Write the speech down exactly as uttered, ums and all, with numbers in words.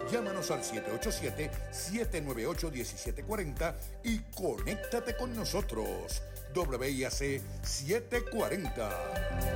Llámanos al siete ocho siete, siete nueve ocho, uno siete cuatro cero y conéctate con nosotros. W I A C setecientos cuarenta.